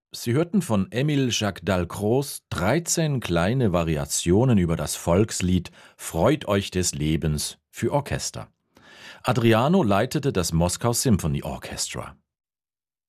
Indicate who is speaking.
Speaker 1: Sie hörten von Émile Jacques Dalcroze 13 kleine Variationen über das Volkslied Freut euch des Lebens für Orchester. Adriano leitete das Moskau Symphony Orchestra.